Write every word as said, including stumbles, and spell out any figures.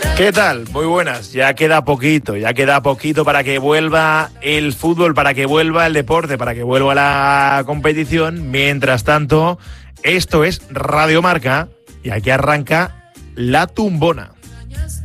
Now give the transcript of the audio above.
¿Qué tal? Muy buenas. Ya queda poquito, ya queda poquito para que vuelva el fútbol, para que vuelva el deporte, para que vuelva la competición. Mientras tanto, esto es Radio Marca y aquí arranca La Tumbona.